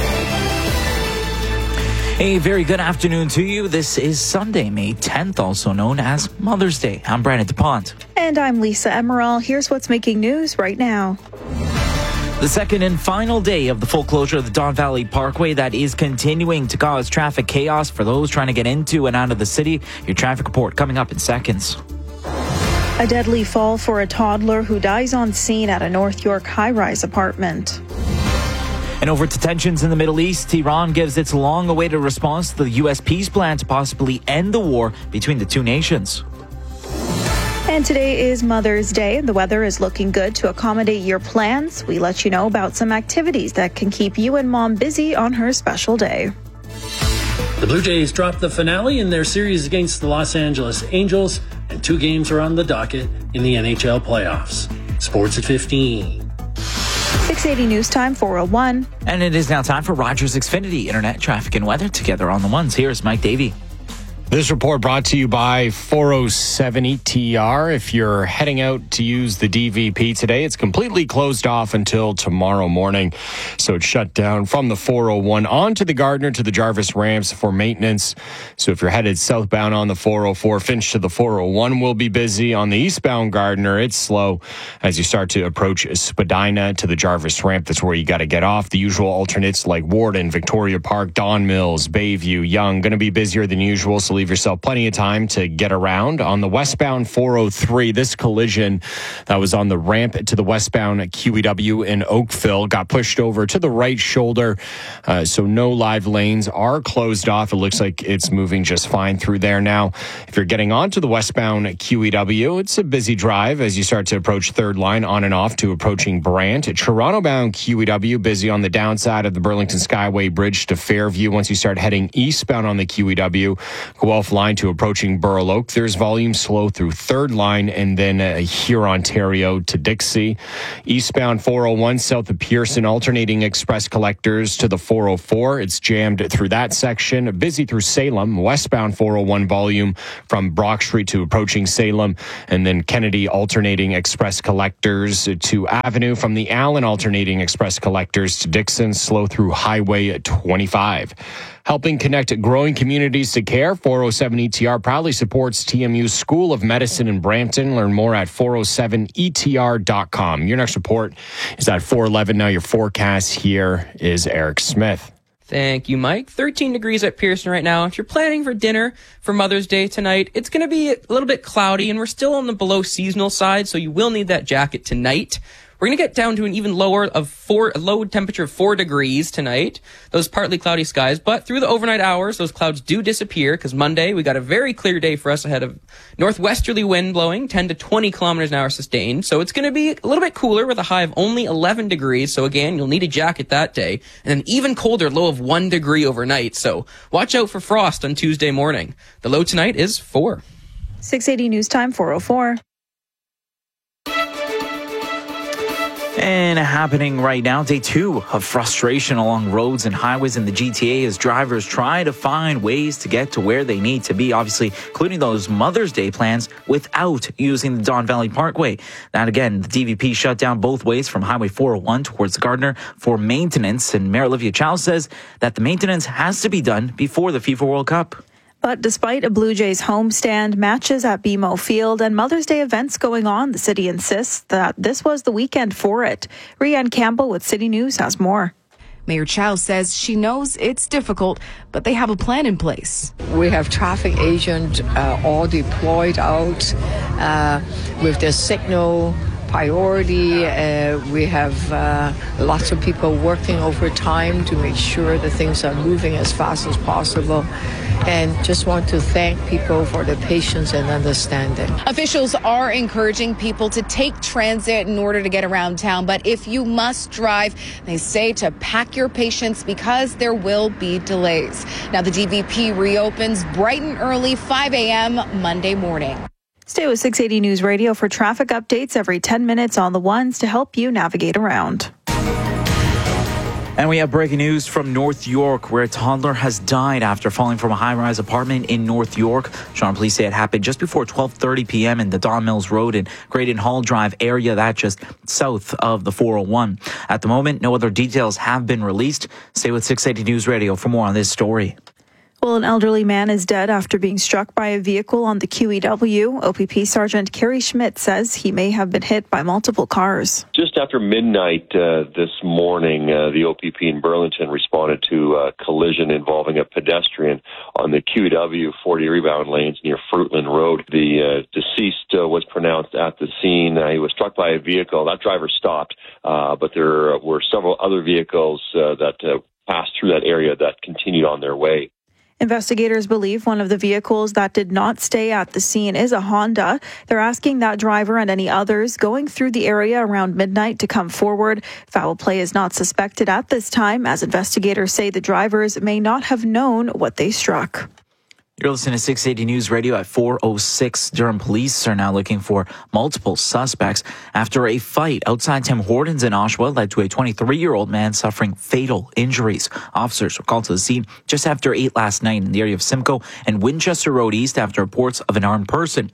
A very good afternoon to you. This is Sunday, May 10th, also known as Mother's Day. I'm Brandon DuPont. And I'm Lisa Emerald. Here's what's making news right now. The second and final day of the full closure of the Don Valley Parkway that is continuing to cause traffic chaos for those trying to get into and out of the city. Your traffic report coming up in seconds. A deadly fall for a toddler who dies on scene at a North York high-rise apartment. And over to tensions in the Middle East, Iran gives its long-awaited response to the U.S. peace plan to possibly end the war between the two nations. And today is Mother's Day. The weather is looking good to accommodate your plans. We let you know about some activities that can keep you and Mom busy on her special day. The Blue Jays dropped the finale in their series against the Los Angeles Angels, and 2 games are on the docket in the NHL playoffs. Sports at 15. 680 News Time, 4:01. And it is now time for Rogers Xfinity Internet Traffic and Weather together on the ones. Here's Mike Davey. This report brought to you by 407 ETR. If you're heading out to use the DVP today, it's completely closed off until tomorrow morning. So it's shut down from the 401 onto the Gardner to the Jarvis ramps for maintenance. So if you're headed southbound on the 404, Finch to the 401 will be busy. On the eastbound Gardner, it's slow as you start to approach Spadina to the Jarvis ramp. That's where you got to get off. The usual alternates like Warden, Victoria Park, Don Mills, Bayview, Young, going to be busier than usual. So leave yourself plenty of time to get around. On the westbound 403, this collision that was on the ramp to the westbound QEW in Oakville got pushed over to the right shoulder. So no live lanes are closed off. It looks like it's moving just fine through there now. If you're getting onto the westbound QEW, it's a busy drive as you start to approach third line on and off to approaching Brant. Toronto-bound QEW busy on the downside of the Burlington Skyway Bridge to Fairview. Once you start heading eastbound on the QEW, Guelph line to approaching Burl Oak, there's volume slow through third line and then here Ontario to Dixie. Eastbound 401 south of Pearson, alternating express collectors to the 404. It's jammed through that section. Busy through Salem. Westbound 401 volume from Brock Street to approaching Salem, and then Kennedy alternating express collectors to Avenue. From the Allen alternating express collectors to Dixon, slow through Highway 25. Helping connect growing communities to care, 407 ETR proudly supports TMU's School of Medicine in Brampton. Learn more at 407etr.com. Your next report is at 4:11. Now your forecast here is Eric Smith. Thank you, Mike. 13 degrees at Pearson right now. If you're planning for dinner for Mother's Day tonight, it's going to be a little bit cloudy, and we're still on the below seasonal side, so you will need that jacket tonight. We're going to get down to an even low temperature of 4 degrees tonight. Those partly cloudy skies, but through the overnight hours, those clouds do disappear because Monday, we got a very clear day for us ahead of northwesterly wind blowing 10 to 20 kilometers an hour sustained. So it's going to be a little bit cooler with a high of only 11 degrees. So again, you'll need a jacket that day, and an even colder low of 1 degree overnight. So watch out for frost on Tuesday morning. The low tonight is 4. 680 News Time, 4:04. And happening right now, day 2 of frustration along roads and highways in the GTA as drivers try to find ways to get to where they need to be, obviously including those Mother's Day plans without using the Don Valley Parkway. That again, the DVP shut down both ways from Highway 401 towards Gardner for maintenance. And Mayor Olivia Chow says that the maintenance has to be done before the FIFA World Cup. But despite a Blue Jays homestand, matches at BMO Field, and Mother's Day events going on, the city insists that this was the weekend for it. Rianne Campbell with City News has more. Mayor Chow says she knows it's difficult, but they have a plan in place. We have traffic agents all deployed out with their signal priority. We have lots of people working overtime to make sure that things are moving as fast as possible. And just want to thank people for their patience and understanding. Officials are encouraging people to take transit in order to get around town. But if you must drive, they say to pack your patience because there will be delays. Now, the DVP reopens bright and early, 5 a.m. Monday morning. Stay with 680 News Radio for traffic updates every 10 minutes on the ones to help you navigate around. And we have breaking news from North York, where a toddler has died after falling from a high-rise apartment in North York. Sean police say it happened just before 12:30 p.m. in the Don Mills Road and Graydon Hall Drive area, that just south of the 401. At the moment, no other details have been released. Stay with 680 News Radio for more on this story. Well, an elderly man is dead after being struck by a vehicle on the QEW. OPP Sergeant Kerry Schmidt says he may have been hit by multiple cars. Just after midnight this morning, the OPP in Burlington responded to a collision involving a pedestrian on the QEW 40 rebound lanes near Fruitland Road. The deceased was pronounced at the scene. He was struck by a vehicle. That driver stopped, but there were several other vehicles that passed through that area that continued on their way. Investigators believe one of the vehicles that did not stay at the scene is a Honda. They're asking that driver and any others going through the area around midnight to come forward. Foul play is not suspected at this time, as investigators say the drivers may not have known what they struck. You're listening to 680 News Radio at 4:06. Durham police are now looking for multiple suspects after a fight outside Tim Hortons in Oshawa led to a 23-year-old man suffering fatal injuries. Officers were called to the scene just after 8 last night in the area of Simcoe and Winchester Road East after reports of an armed person.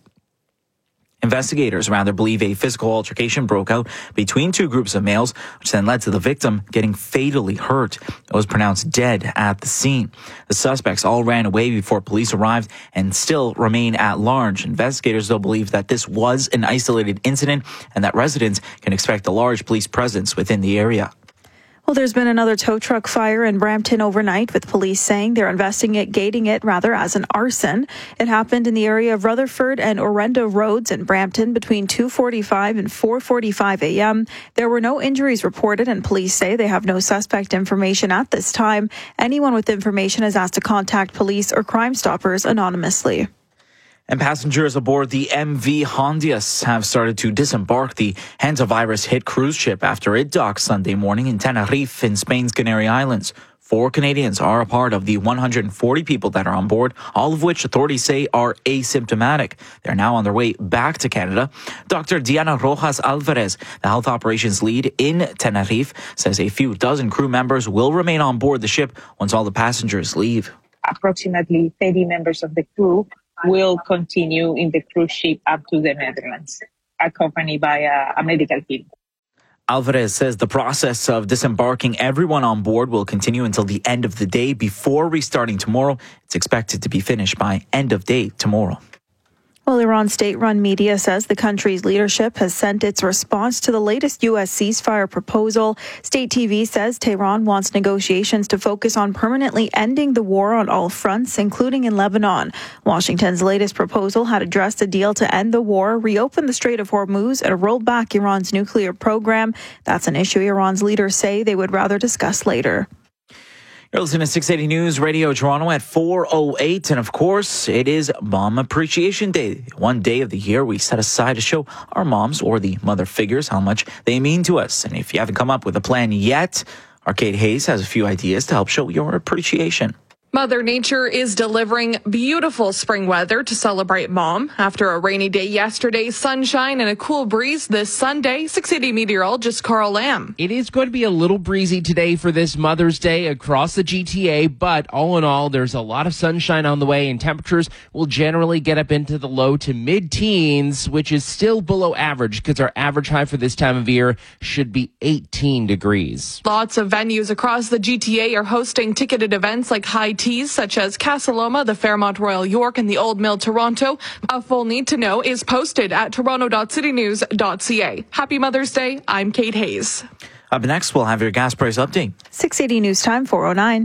Investigators believe a physical altercation broke out between two groups of males, which then led to the victim getting fatally hurt. It was pronounced dead at the scene. The suspects all ran away before police arrived and still remain at large. Investigators, though, believe that this was an isolated incident and that residents can expect a large police presence within the area. Well, there's been another tow truck fire in Brampton overnight, with police saying they're investigating it as an arson. It happened in the area of Rutherford and Orenda Roads in Brampton between 2:45 and 4:45 a.m. There were no injuries reported, and police say they have no suspect information at this time. Anyone with information is asked to contact police or Crime Stoppers anonymously. And passengers aboard the MV Hondias have started to disembark the hantavirus-hit cruise ship after it docked Sunday morning in Tenerife in Spain's Canary Islands. 4 Canadians are a part of the 140 people that are on board, all of which authorities say are asymptomatic. They're now on their way back to Canada. Dr. Diana Rojas Alvarez, the health operations lead in Tenerife, says a few dozen crew members will remain on board the ship once all the passengers leave. Approximately 30 members of the crew will continue in the cruise ship up to the Netherlands, accompanied by a medical team. Alvarez says the process of disembarking everyone on board will continue until the end of the day before restarting tomorrow. It's expected to be finished by end of day tomorrow. Well, Iran state-run media says the country's leadership has sent its response to the latest U.S. ceasefire proposal. State TV says Tehran wants negotiations to focus on permanently ending the war on all fronts, including in Lebanon. Washington's latest proposal had addressed a deal to end the war, reopen the Strait of Hormuz, and roll back Iran's nuclear program. That's an issue Iran's leaders say they would rather discuss later. You're listening to 680 News Radio Toronto at 4:08. And of course, it is Mom Appreciation Day. One day of the year we set aside to show our moms or the mother figures how much they mean to us. And if you haven't come up with a plan yet, Arcade Hayes has a few ideas to help show your appreciation. Mother Nature is delivering beautiful spring weather to celebrate Mom. After a rainy day yesterday, sunshine and a cool breeze this Sunday. 680 meteorologist Carl Lamb. It is going to be a little breezy today for this Mother's Day across the GTA, but all in all, there's a lot of sunshine on the way, and temperatures will generally get up into the low to mid-teens, which is still below average because our average high for this time of year should be 18 degrees. Lots of venues across the GTA are hosting ticketed events like high teas such as Casa Loma, the Fairmont Royal York, and the Old Mill Toronto. A full need to know is posted at toronto.citynews.ca. Happy Mother's Day. I'm Kate Hayes. Up next, we'll have your gas price update. 680 News Time, 4:09.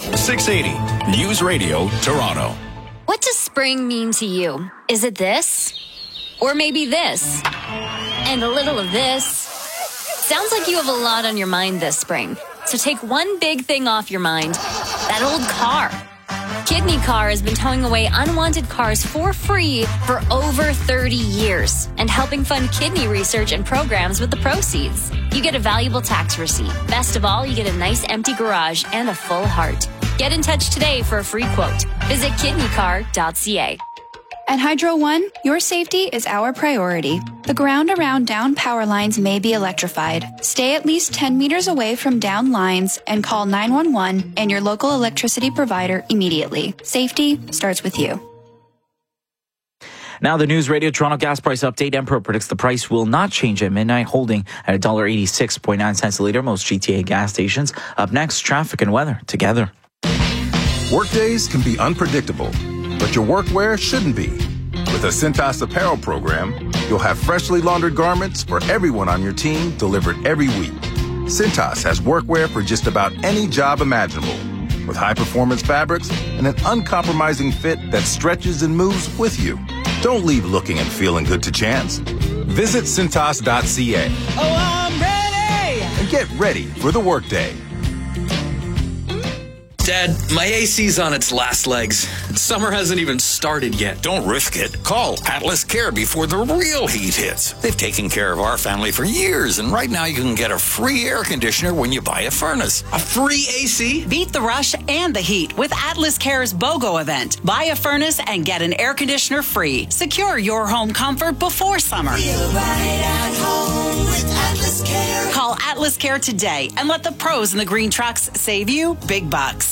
680 News Radio Toronto. What does spring mean to you? Is it this? Or maybe this? And a little of this? Sounds like you have a lot on your mind this spring. So take one big thing off your mind. That old car. Kidney Car has been towing away unwanted cars for free for over 30 years and helping fund kidney research and programs with the proceeds. You get a valuable tax receipt. Best of all, you get a nice empty garage and a full heart. Get in touch today for a free quote. Visit kidneycar.ca. At Hydro One, your safety is our priority. The ground around down power lines may be electrified. Stay at least 10 meters away from down lines and call 911 and your local electricity provider immediately. Safety starts with you. Now the News Radio Toronto gas price update. Emperor predicts the price will not change at midnight, holding at $1.86.9 a litre, most GTA gas stations. Up next, traffic and weather together. Workdays can be unpredictable, but your workwear shouldn't be. With a Cintas apparel program, you'll have freshly laundered garments for everyone on your team delivered every week. Cintas has workwear for just about any job imaginable, with high-performance fabrics and an uncompromising fit that stretches and moves with you. Don't leave looking and feeling good to chance. Visit Cintas.ca. Oh, I'm ready! And get ready for the workday. Dad, my AC's on its last legs. Summer hasn't even started yet. Don't risk it. Call Atlas Care before the real heat hits. They've taken care of our family for years, and right now you can get a free air conditioner when you buy a furnace. A free AC? Beat the rush and the heat with Atlas Care's BOGO event. Buy a furnace and get an air conditioner free. Secure your home comfort before summer. Feel right at home with Atlas Care. Call Atlas Care today and let the pros in the green trucks save you big bucks.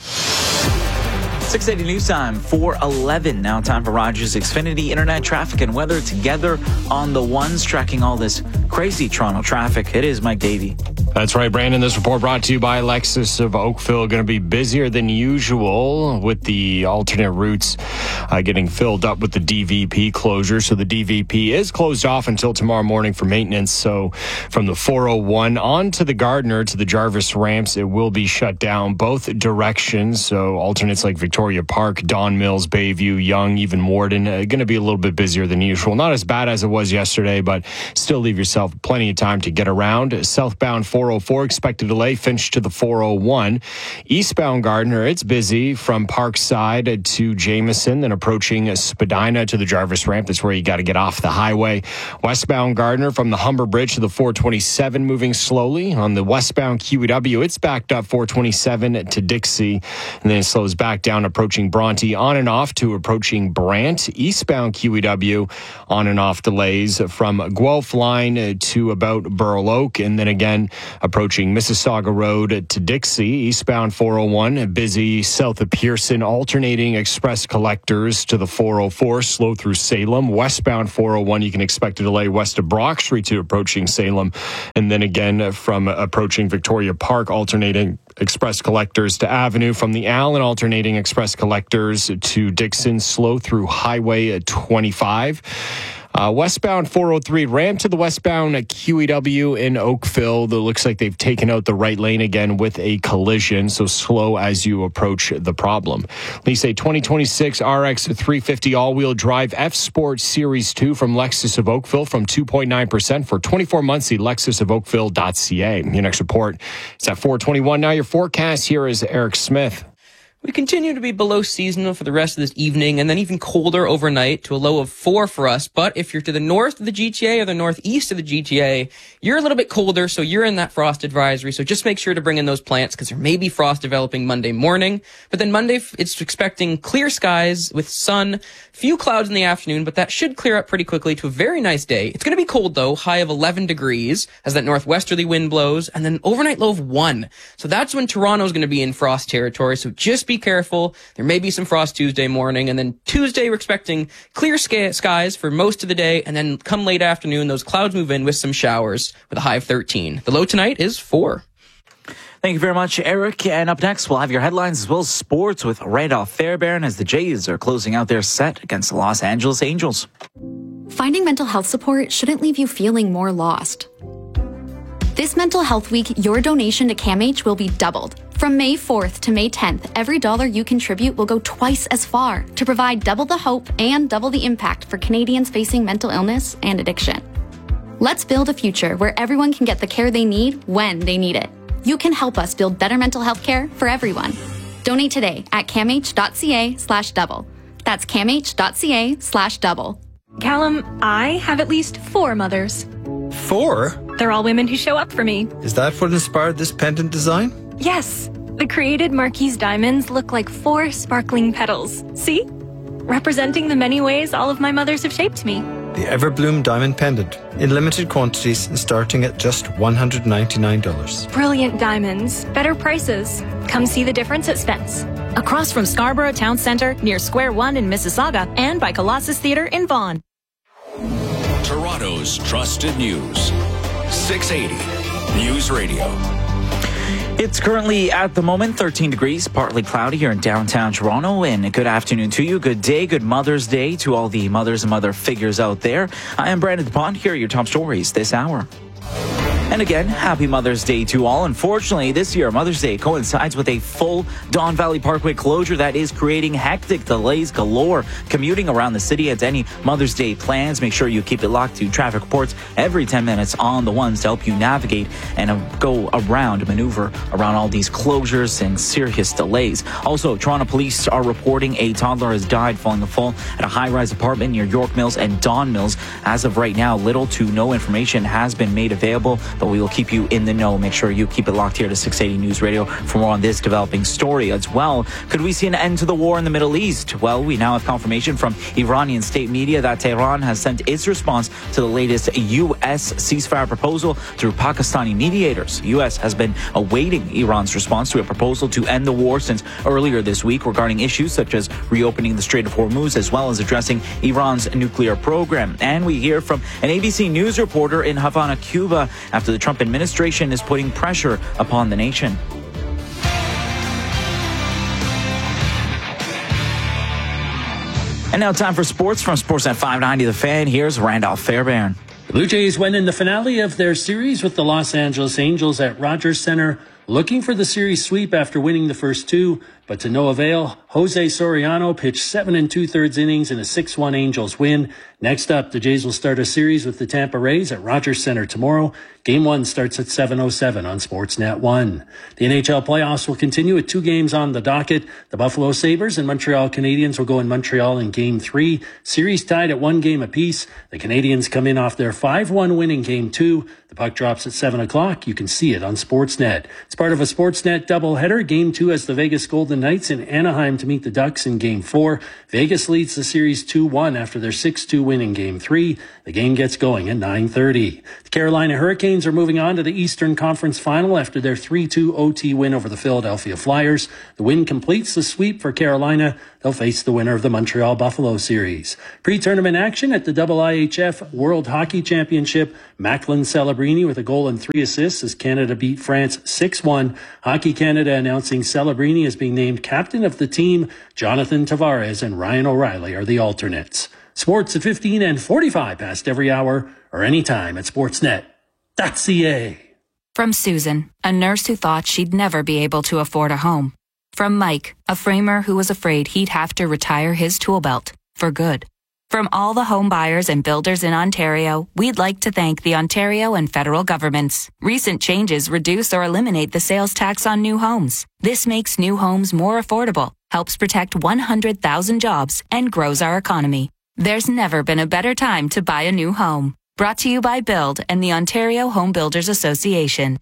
6:80 news time, 4:11. Now time for Rogers Xfinity Internet traffic and weather together on the ones tracking all this crazy Toronto traffic. It is Mike Davey. That's right, Brandon. This report brought to you by Lexus of Oakville. Going to be busier than usual with the alternate routes getting filled up with the DVP closure. So the DVP is closed off until tomorrow morning for maintenance. So from the 401 on to the Gardner to the Jarvis ramps, it will be shut down both directions. So alternates like Victoria Park, Don Mills, Bayview, Yonge, even Warden, going to be a little bit busier than usual. Not as bad as it was yesterday, but still leave yourself plenty of time to get around. Southbound 404 expected delay, Finch to the 401. Eastbound Gardner, it's busy from Parkside to Jameson, then approaching Spadina to the Jarvis ramp. That's where you got to get off the highway. Westbound Gardner from the Humber Bridge to the 427, moving slowly. On the westbound QEW, it's backed up 427 to Dixie, and then it slows back down approaching Bronte on and off to approaching Brant. Eastbound QEW on and off delays from Guelph line to about Burl Oak, and then again approaching Mississauga Road to Dixie. Eastbound 401 busy south of Pearson, alternating express collectors to the 404, slow through Salem. Westbound 401 you can expect a delay west of Brock Street to approaching Salem, and then again from approaching Victoria Park, alternating express collectors to Avenue. From the Allen, alternating express collectors to Dixon, slow through Highway 25. Westbound 403 ramp to the westbound QEW in Oakville. That looks like they've taken out the right lane again with a collision, so slow as you approach the problem. Lease a 2026 RX 350 all-wheel drive F Sport Series 2 from Lexus of Oakville from 2.9% for 24 months. See lexusofoakville.ca. Your next report is at 4:21. Now your forecast here is Eric Smith. We continue to be below seasonal for the rest of this evening, and then even colder overnight to a low of 4 for us. But if you're to the north of the GTA or the northeast of the GTA, you're a little bit colder, so you're in that frost advisory. So just make sure to bring in those plants because there may be frost developing Monday morning. But then Monday, it's expecting clear skies with sun, few clouds in the afternoon, but that should clear up pretty quickly to a very nice day. It's going to be cold, though, high of 11 degrees as that northwesterly wind blows, and then overnight low of 1. So that's when Toronto's going to be in frost territory, so just be careful. There may be some frost Tuesday morning, and then Tuesday we're expecting clear skies for most of the day, and then come late afternoon, those clouds move in with some showers with a high of 13. The low tonight is 4. Thank you very much, Eric. And up next, we'll have your headlines as well as sports with Randolph Fairbairn as the Jays are closing out their set against the Los Angeles Angels. Finding mental health support shouldn't leave you feeling more lost. This Mental Health Week, your donation to CAMH will be doubled. From May 4th to May 10th, every dollar you contribute will go twice as far to provide double the hope and double the impact for Canadians facing mental illness and addiction. Let's build a future where everyone can get the care they need when they need it. You can help us build better mental health care for everyone. Donate today at camh.ca/double. That's camh.ca/double. Callum, I have at least 4 mothers. 4? They're all women who show up for me. Is that what inspired this pendant design? Yes. The created Marquise diamonds look like 4 sparkling petals. See? Representing the many ways all of my mothers have shaped me. The Everbloom Diamond Pendant, in limited quantities and starting at just $199. Brilliant diamonds, better prices. Come see the difference at Spence. Across from Scarborough Town Centre, near Square One in Mississauga, and by Colossus Theatre in Vaughan. Toronto's trusted news. 680 News Radio. It's currently, at the moment, 13 degrees, partly cloudy here in downtown Toronto. And good afternoon to you. Good day, good Mother's Day to all the mothers and mother figures out there. I am Brandon DuPont. Here are your top stories this hour. And again, happy Mother's Day to all. Unfortunately, this year, Mother's Day coincides with a full Don Valley Parkway closure that is creating hectic delays galore commuting around the city. And any Mother's Day plans, make sure you keep it locked to traffic reports every 10 minutes on the ones to help you navigate and maneuver around all these closures and serious delays. Also, Toronto police are reporting a toddler has died following a fall at a high-rise apartment near York Mills and Don Mills. As of right now, little to no information has been made available, but we will keep you in the know. Make sure you keep it locked here to 680 News Radio for more on this developing story as well. Could we see an end to the war in the Middle East? Well, we now have confirmation from Iranian state media that Tehran has sent its response to the latest U.S. ceasefire proposal through Pakistani mediators. The U.S. has been awaiting Iran's response to a proposal to end the war since earlier this week regarding issues such as reopening the Strait of Hormuz as well as addressing Iran's nuclear program. And we hear from an ABC News reporter in Havana, Cuba, after the Trump administration is putting pressure upon the nation. And now time for sports from Sportsnet 590 The Fan. Here's Randolph Fairbairn. The Blue Jays went in the finale of their series with the Los Angeles Angels at Rogers Center, looking for the series sweep after winning the first two, but to no avail. Jose Soriano pitched 7 2/3 innings in a 6-1 Angels win. Next up, the Jays will start a series with the Tampa Rays at Rogers Center tomorrow. Game 1 starts at 7:07 on Sportsnet 1. The NHL playoffs will continue with 2 games on the docket. The Buffalo Sabres and Montreal Canadiens will go in Montreal in Game 3. Series tied at 1 game apiece. The Canadiens come in off their 5-1 win in Game 2. The puck drops at 7 o'clock. You can see it on Sportsnet. It's part of a Sportsnet doubleheader. Game 2 has the Vegas Golden Knights in Anaheim to meet the Ducks in Game 4. Vegas leads the series 2-1 after their 6-2 win in Game 3. The game gets going at 9:30. The Carolina Hurricanes are moving on to the Eastern Conference Final after their 3-2 OT win over the Philadelphia Flyers. The win completes the sweep for Carolina. They'll face the winner of the Montreal Buffalo series. Pre-tournament action at the IIHF World Hockey Championship. Macklin Celebrini with a goal and 3 assists as Canada beat France 6-1. Hockey Canada announcing Celebrini as being named captain of the team. Jonathan Tavares and Ryan O'Reilly are the alternates. Sports at 15 and 45 past every hour or anytime at sportsnet.ca. From Susan, a nurse who thought she'd never be able to afford a home. From Mike, a framer who was afraid he'd have to retire his tool belt for good. From all the home buyers and builders in Ontario, we'd like to thank the Ontario and federal governments. Recent changes reduce or eliminate the sales tax on new homes. This makes new homes more affordable, helps protect 100,000 jobs, and grows our economy. There's never been a better time to buy a new home. Brought to you by Build and the Ontario Home Builders Association.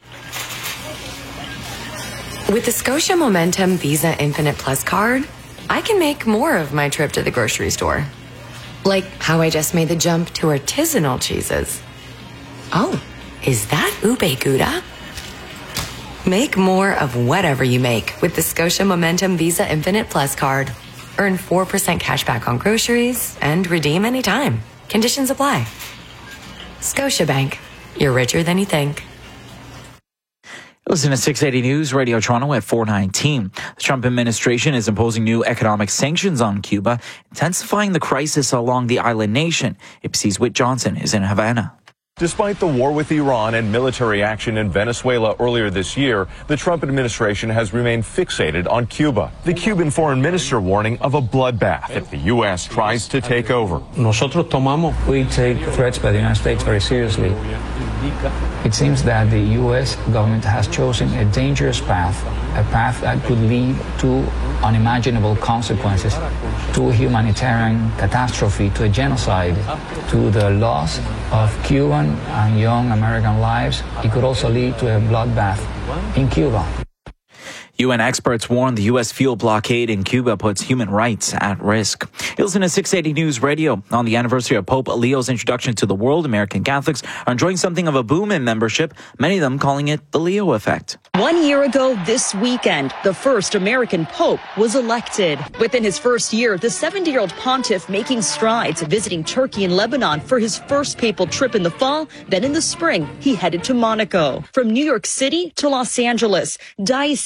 With the Scotia Momentum Visa Infinite Plus card, I can make more of my trip to the grocery store. Like how I just made the jump to artisanal cheeses. Oh, is that ube gouda? Make more of whatever you make with the Scotia Momentum Visa Infinite Plus card. Earn 4% cash back on groceries and redeem anytime. Conditions apply. Scotiabank. You're richer than you think. Listen to 680 News Radio Toronto at 4:19. The Trump administration is imposing new economic sanctions on Cuba, intensifying the crisis along the island nation. ABC's Whit Johnson is in Havana. Despite the war with Iran and military action in Venezuela earlier this year, the Trump administration has remained fixated on Cuba. The Cuban foreign minister warning of a bloodbath if the U.S. tries to take over. We take threats by the United States very seriously. It seems that the U.S. government has chosen a dangerous path, a path that could lead to unimaginable consequences, to a humanitarian catastrophe, to a genocide, to the loss of Cuban and young American lives. It could also lead to a bloodbath in Cuba. UN experts warn the U.S. fuel blockade in Cuba puts human rights at risk. You listen to 680 News Radio. On the anniversary of Pope Leo's introduction to the world, American Catholics are enjoying something of a boom in membership, many of them calling it the Leo effect. 1 year ago this weekend, the first American Pope was elected. Within his first year, the 70-year-old pontiff making strides, visiting Turkey and Lebanon for his first papal trip in the fall. Then in the spring, he headed to Monaco. From New York City to Los Angeles, dioceses across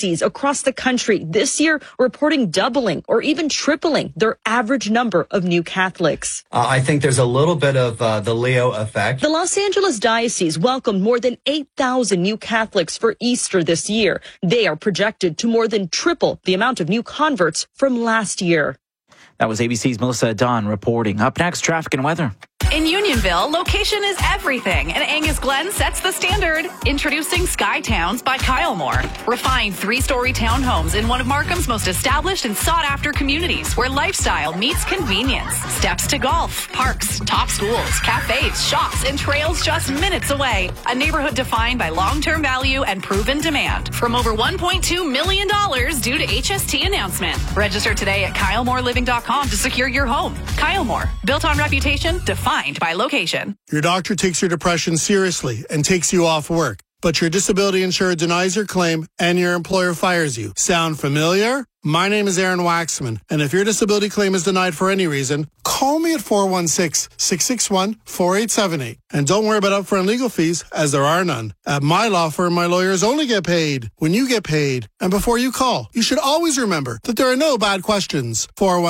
across the country this year reporting doubling or even tripling their average number of new Catholics. I think there's a little bit of the Leo effect. The Los Angeles Diocese welcomed more than 8,000 new Catholics for Easter this year. They are projected to more than triple the amount of new converts from last year. That was ABC's Melissa Dunn reporting. Up next, traffic and weather. In Unionville, location is everything, and Angus Glen sets the standard. Introducing Sky Towns by Kyle Moore. Refined 3-story townhomes in one of Markham's most established and sought-after communities, where lifestyle meets convenience. Steps to golf, parks, top schools, cafes, shops, and trails just minutes away. A neighborhood defined by long-term value and proven demand. From over $1.2 million due to HST announcement. Register today at KyleMooreLiving.com to secure your home. Kyle Moore, built on reputation, defined by location. Your doctor takes your depression seriously and takes you off work, but your disability insurer denies your claim and your employer fires you. Sound familiar? My name is Aaron Waxman, and if your disability claim is denied for any reason, call me at 416-661-4878. And don't worry about upfront legal fees, as there are none. At my law firm, my lawyers only get paid when you get paid. And before you call, you should always remember that there are no bad questions.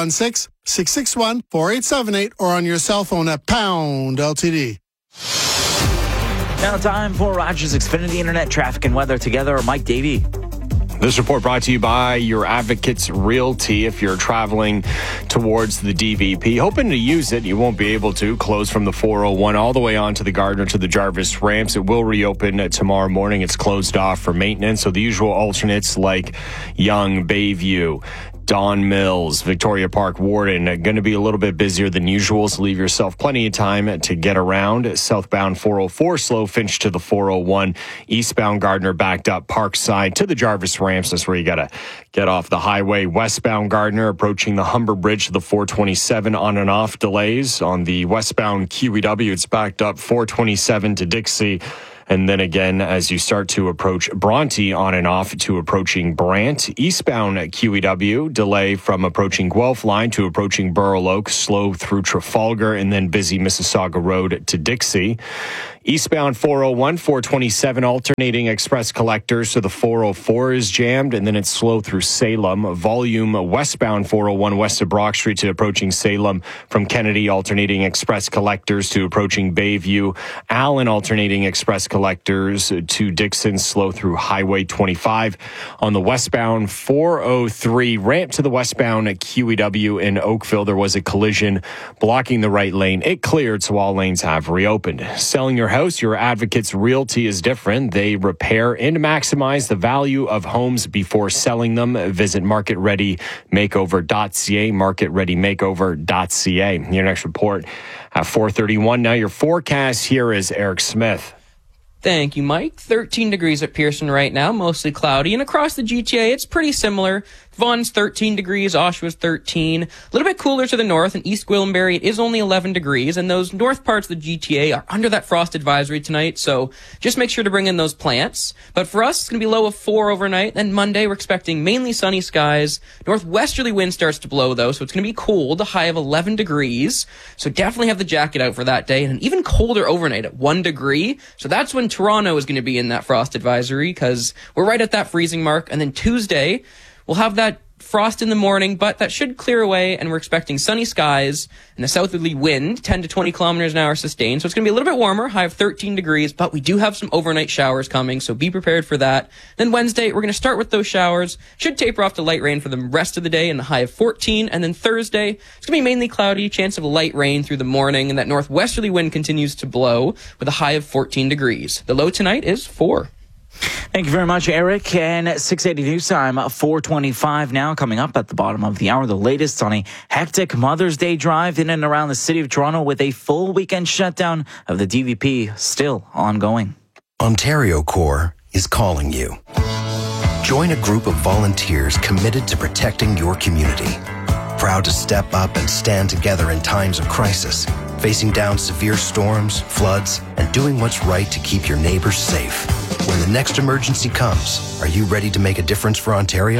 416-661-4878 or on your cell phone at pound LTD. Now time for Rogers Xfinity Internet traffic and weather. Together, Mike Davey. This report brought to you by your Advocates Realty. If you're traveling towards the DVP, hoping to use it, you won't be able to. Close from the 401 all the way on to the Gardner to the Jarvis ramps. It will reopen tomorrow morning. It's closed off for maintenance. So the usual alternates like Yonge, Bayview, Don Mills, Victoria Park, Warden, going to be a little bit busier than usual, so leave yourself plenty of time to get around. Southbound 404, slow Finch to the 401. Eastbound Gardner backed up Parkside to the Jarvis ramps. That's where you got to get off the highway. Westbound Gardner approaching the Humber Bridge to the 427 on and off delays. On the westbound QEW, it's backed up 427 to Dixie. And then again, as you start to approach Bronte on and off to approaching Brant. Eastbound QEW, delay from approaching Guelph Line to approaching Burl Oak, slow through Trafalgar, and then busy Mississauga Road to Dixie. Eastbound 401, 427 alternating express collectors, so the 404 is jammed, and then it's slow through Salem. Volume westbound 401 west of Brock Street to approaching Salem. From Kennedy, alternating express collectors to approaching Bayview. Allen, alternating express collectors to Dixon, slow through Highway 25. On the westbound 403, ramp to the westbound QEW in Oakville, there was a collision blocking the right lane. It cleared, so all lanes have reopened. Selling your house, your Advocates Realty is different. They repair and maximize the value of homes before selling them. Visit marketreadymakeover.ca, marketreadymakeover.ca. Your next report at 4:31. Now your forecast here is Eric Smith. Thank you, Mike. 13 degrees at Pearson right now, mostly cloudy. And across the GTA, it's pretty similar. Vaughan's 13 degrees, Oshawa's 13. A little bit cooler to the north. In East Gwillimbury, it is only 11 degrees. And those north parts of the GTA are under that frost advisory tonight. So just make sure to bring in those plants. But for us, it's going to be low of 4 overnight. Then Monday, we're expecting mainly sunny skies. Northwesterly wind starts to blow, though. So it's going to be cold, a high of 11 degrees. So definitely have the jacket out for that day. And an even colder overnight at 1 degree. So that's when Toronto is going to be in that frost advisory, because we're right at that freezing mark. And then Tuesday, we'll have that frost in the morning, but that should clear away, and we're expecting sunny skies and a southerly wind, 10 to 20 kilometers an hour sustained. So it's going to be a little bit warmer, high of 13 degrees, but we do have some overnight showers coming, so be prepared for that. Then Wednesday, we're going to start with those showers. Should taper off to light rain for the rest of the day and a high of 14. And then Thursday, it's going to be mainly cloudy, chance of light rain through the morning, and that northwesterly wind continues to blow with a high of 14 degrees. The low tonight is 4. Thank you very much, Eric. And 6:80 news time, 4:25 now, coming up at the bottom of the hour. The latest on a hectic Mother's Day drive in and around the city of Toronto, with a full weekend shutdown of the DVP still ongoing. Ontario Corps is calling you. Join a group of volunteers committed to protecting your community. Proud to step up and stand together in times of crisis, facing down severe storms, floods, and doing what's right to keep your neighbors safe. When the next emergency comes, are you ready to make a difference for Ontario?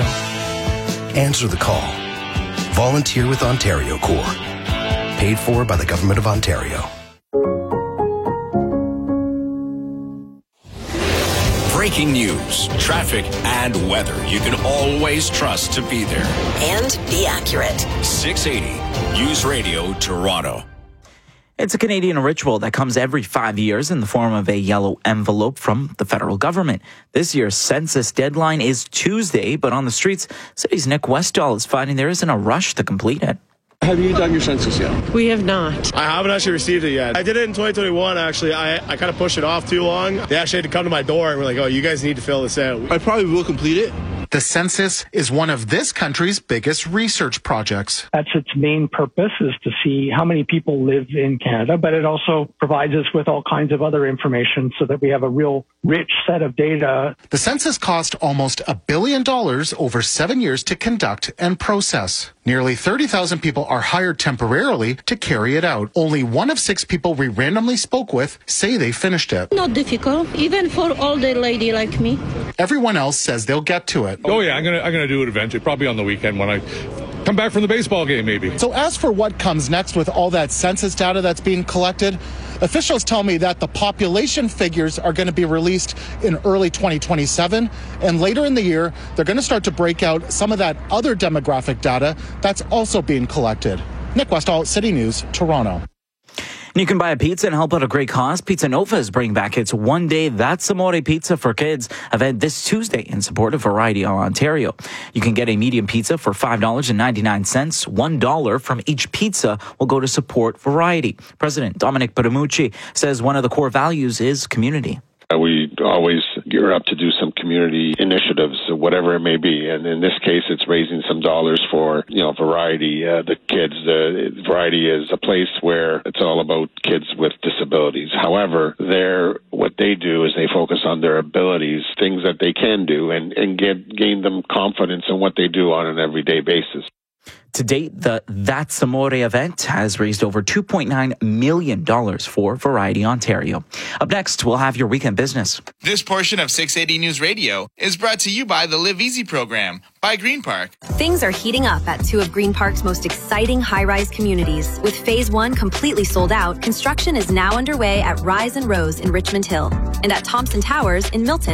Answer the call. Volunteer with Ontario Corps. Paid for by the Government of Ontario. breaking news, traffic, and weather you can always trust to be there. And be accurate. 680 News Radio Toronto. It's a Canadian ritual that comes every 5 years in the form of a yellow envelope from the federal government. This year's census deadline is Tuesday, but on the streets, City's Nick Westall is finding there isn't a rush to complete it. Have you done your census yet? We have not. I haven't actually received it yet. I did it in 2021, actually. I kind of pushed it off too long. They actually had to come to my door and were like, oh, you guys need to fill this out. I probably will complete it. The census is one of this country's biggest research projects. That's its main purpose, is to see how many people live in Canada, but it also provides us with all kinds of other information so that we have a real rich set of data. The census cost almost $1 billion over 7 years to conduct and process. Nearly 30,000 people are hired temporarily to carry it out. Only 1 of 6 people we randomly spoke with say they finished it. Not difficult, even for older lady like me. Everyone else says they'll get to it. Oh yeah, I'm gonna do it eventually, probably on the weekend when I come back from the baseball game, maybe. So as for what comes next with all that census data that's being collected, officials tell me that the population figures are going to be released in early 2027, and later in the year, they're going to start to break out some of that other demographic data that's also being collected. Nick Westall, City News, Toronto. And you can buy a pizza and help out a great cause. Pizza Nova is bringing back its one-day That's Amore Pizza for Kids event this Tuesday in support of Variety Ontario. You can get a medium pizza for $5.99. $1 from each pizza will go to support Variety. President Dominic Padamucci says one of the core values is community. We always gear up to do some community initiatives, whatever it may be. And in this case, it's raising some dollars for, Variety, the kids. Variety is a place where it's all about kids with disabilities. However, what they do is they focus on their abilities, things that they can do, and gain them confidence in what they do on an everyday basis. To date, the That's Amore event has raised over $2.9 million for Variety Ontario. Up next, we'll have your weekend business. This portion of 680 News Radio is brought to you by the Live Easy program by Green Park. Things are heating up at 2 of Green Park's most exciting high-rise communities. With Phase 1 completely sold out, construction is now underway at Rise and Rose in Richmond Hill and at Thompson Towers in Milton.